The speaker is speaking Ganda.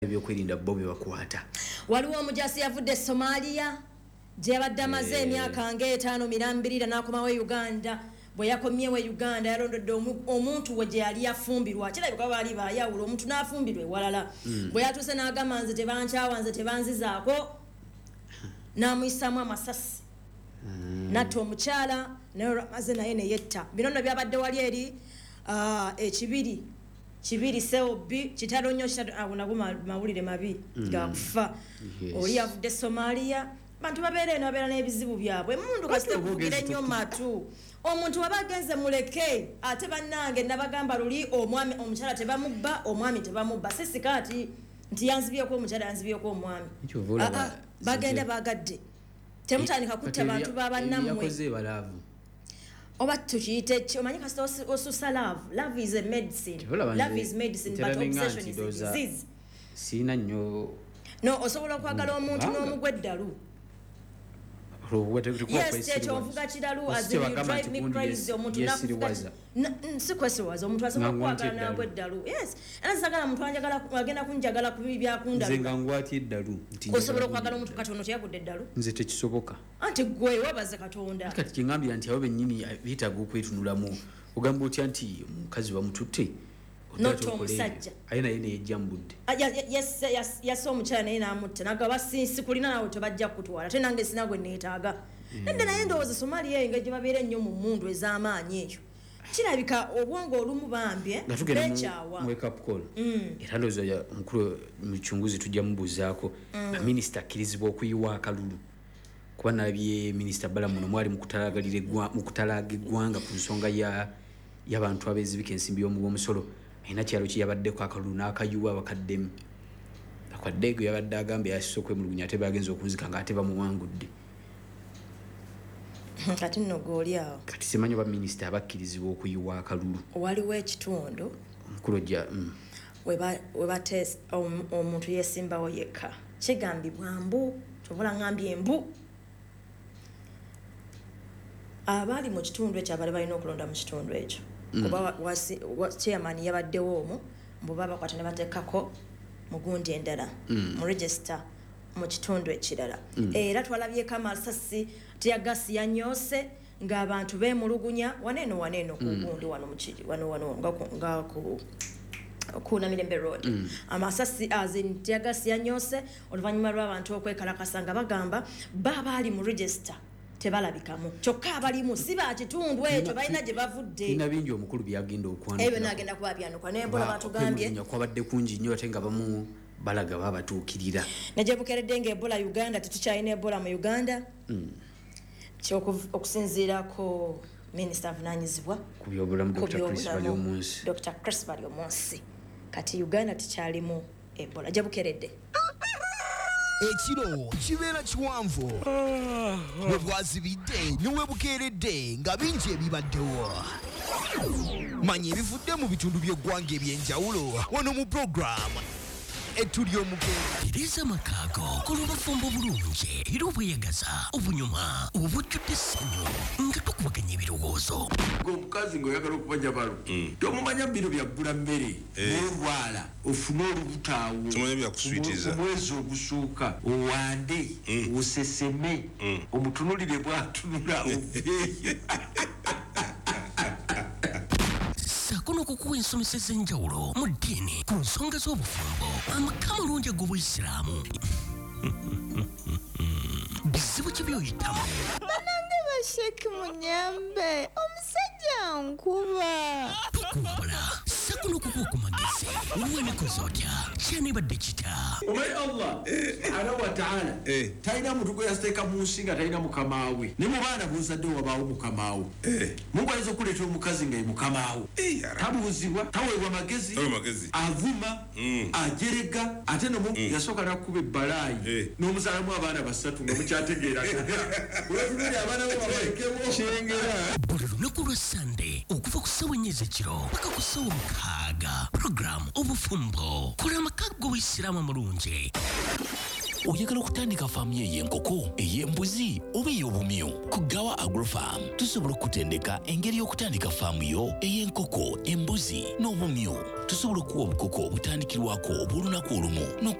ebyokwerinda bo bebakwata. Waliwo omujasi yavudde Somalia gye yabadde amaze emyaka nga 5 mirambirira n'akomawo Uganda. Bwe yakomyewo Uganda yalondodde omuntu we gye yali yafumbirwa kirabika baali bayawula omuntu n'afumbirwa ewalala. Bwe yatuuse n'agamba nze tebankyawa nze tebanzizaako n'amuyisaamu amasasi natta omukyala naye amaze naye ne yetta. Bino nno byabadde wali eri kibiri seobi kitalo nnyo nago mawulire mabi gakufa. Oli yavudde Somalia bantu babeera eno babeera n'ebizibu byabwe emundu kasite kuvugira ennyo matu. Omuntu waba agenze muleke ate bannange nabagamba luli omwami omukyala tebamubba omwami tebamubba sisikaati nti yanzibyeko omukyala yanzibyeko omwami bagenda bagadde temutandika kutta bantu babannammwe oba tukiyite omanyi kasita osusa love is a medicine. Love is medicine but obsession is a disease. Sina nnyo no osobola okwagala omuntu n'omugwa eddalu. Yes, ovuga kidalu as you drive me crazy omuntu nakuvuga sikwesiwaza omuntu asobola kwagala nagwa eddalu. Yes era sagala omuntu agenda kunjagala ku byakundalu nze nga ngwati eddalu osobola okwagala omuntu katono teyagudde eddalu nze tekisoboka anti gwe wabaze Katonda kati kingambira nti abo bennyini bitaga okwetunulamu ogamba otya nti omukazi bamututte noto omusajja ayina yene yejjambudde yes omukyala naye n'amutta nagaba sikulina nawe tebajja kutwala ate nange sinagwe neetaaga nende naye ndowooza Somalia eyo nga gye babeera ennyo mu mmundu ez'amaanyi eyo kirabika obwongo olumu bambye nekyawa wake up call era ndowooza omukulu muchunguzi tujja mubuuzaako baminisita akkirizibwa okuyiwa akalulu kuba nalabye minisita Bala muno mwali mukutalaga eggwanga ku nsonga y'abantu abeezibika ensimbi y'omusolo ayina kyalo kiyabaddeko akalulu n'akayuwa abakaddemu akwaddeego yabadde agambye yasise okwemulugunya ate bagenza okunzika nga ate bamuwangudde kati nno goli awo kati simanyi oba minisita abakkirizibwa okuyiwa akalulu waliwo ekitundu omukulu ojja webate omuntu yesimbawo yekka kigambibwa mbu kyobola ngambye embu abaali mu kitundu ekyo abaali balina okulonda mu kitundu ekyo kuba chairman yabaddewo omwo mbu babakwata ne bateekako mugundi endala mu register mu kitundu ekirala era twalabyeko amasasi tiyagasi yanyoose ng'abantu beemulugunya waneeno ku gundi wano nga ku Namirembe Road amasasi tiyagasi yanyoose oluvannyuma lw'abantu okwekalakasa nga bagamba babaali mu register tebalabikamu kyokka abalimu si ba kitundu ekyo balina gye bavudde ina bingi omukulu byagenda okwanukula ebyo nagenda kuba byanukwa naye mpola batugambye kwabadde kungi nnyo ate nga bamu balaga babatuukirira naye bukeredde nga Ebola Uganda tetukyalina Ebola mu Uganda okusinziirako minisita avunanyizibwa ku byobulamu Dr. Chris Baryomunsi kati Uganda tekyalimu Ebola gye bukeredde ekiro kibeera kiwanvu bwe bwazibidde niwe bukeeredde nga bingi ebibaddewo manya ebivudde mu bitundu by'eggwanga ebyenjawulo wano mu programu Tereza Makago kulubafumbo bulungi era obweyagaza obunyuma obujjudde essanyu nga tukubaganya ebirowoozo omukazi ng'oyagala okubanja balo tomumanya bino byaggula mmere n'olwala ofune olubutaawo omwezi ogusooka owande oseseme omutunulire bwatunula oveeyo kuno kukuwa ensomesa ez'enjawulo mu ddiini ku nsonga z'obufumbo amaka malungi ag'obuyisiraamu bizibu ki by'oyitamu banange basheki munyambe omusajja nkuba tukumbula sakuno kukuwa ku magezi wenekoze otya kyanibadde kita omanyi Allah subhanahu wa ta'ala talina muntu gwe yasteeka mu nsi nga talina mukamaawe ne mu baana buzadde wabaawo mukamaawe Mungu ayinza okuleeta omukazi nga ye mukamaawe tabuuzibwa taweebwa magezi avuma ajerega ate nomu yasooka n'akkuba ebbalaayi n'omuzaalamu abaana basatu nga mukyategeera wetunuli abaana bo babalekemo kyengera buli lunaku lwa Sande okuva ku ssawa 4 ekiro paka ku ssawa 6 program obufumbo kola amaka g'obuyisiraamu amulungi oyagala okutandika faamu y'enkoko ey'embuzi oba ey'obumyu ku Gawa Agrofarm tusobola okutendeka engeri y'okutandika faamu yo ey'enkoko embuzi n'obumyu tusobola okuwa obukoko obutandikirwako obw'olunaku olumu